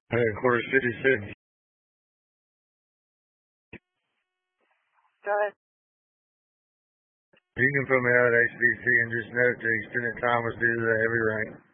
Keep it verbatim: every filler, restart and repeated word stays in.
Headquarters fifty-six. Go ahead. You can put me out at H B C and just note the extended time was due to the heavy rain.